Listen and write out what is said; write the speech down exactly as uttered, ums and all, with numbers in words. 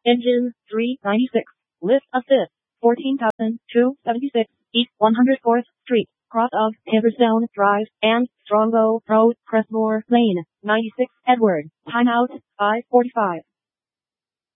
Engine three ninety-six. Lift assist. fourteen thousand two hundred seventy-six. East one hundred fourth Street. Cross of Haverstone Drive and Strongbow Road, Crestmore Lane. ninety-six Edward. Timeout five forty-five.